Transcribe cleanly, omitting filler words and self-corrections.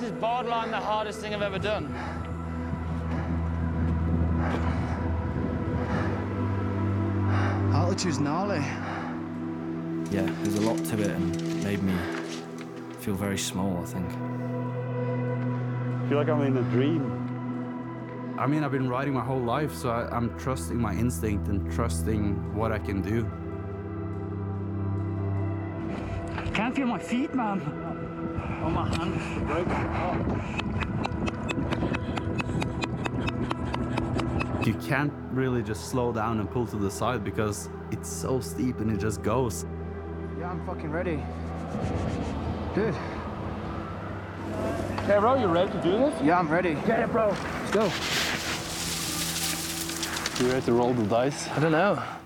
is borderline the hardest thing I've ever done. Altitude's gnarly. Yeah, there's a lot to it and made me feel very small, I think. I feel like I'm in a dream. I mean, I've been riding my whole life, so I'm trusting my instinct and trusting what I can do. I can't feel my feet, man. Oh, my hands are broken. You can't really just slow down and pull to the side because it's so steep and it just goes. Yeah, I'm fucking ready. Good. Okay, bro, you ready to do this? Yeah, I'm ready. Get it, bro. Let's go. You ready to roll the dice? I don't know.